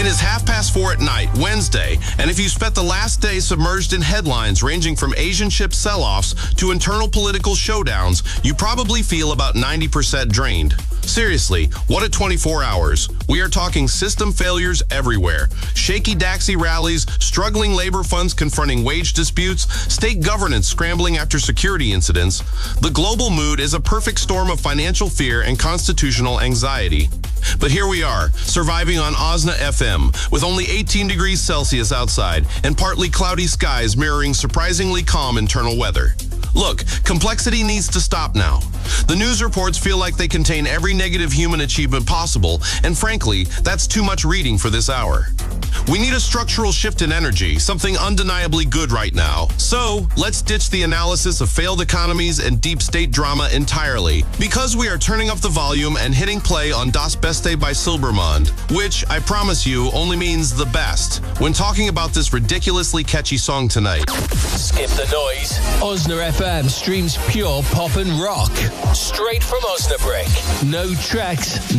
It is 4:30 at night, Wednesday, and if you spent the last day submerged in headlines ranging from Asian ship sell-offs to internal political showdowns, you probably feel about 90% drained. Seriously, what at 24 hours? We are talking system failures everywhere. Shaky Daxi rallies, struggling labor funds confronting wage disputes, state governance scrambling after security incidents. The global mood is a perfect storm of financial fear and constitutional anxiety. But here we are, surviving on Osna FM, with only 18 degrees Celsius outside and partly cloudy skies mirroring surprisingly calm internal weather. Look, complexity needs to stop now. The news reports feel like they contain every negative human achievement possible, and frankly, that's too much reading for this hour. We need a structural shift in energy, something undeniably good right now. So, let's ditch the analysis of failed economies and deep state drama entirely, because we are turning up the volume and hitting play on Das Beste by Silbermond, which, I promise you, only means the best, when talking about this ridiculously catchy song tonight. Skip the noise. Osna FM streams pure pop and rock. Straight from Osnabrück. No tracks,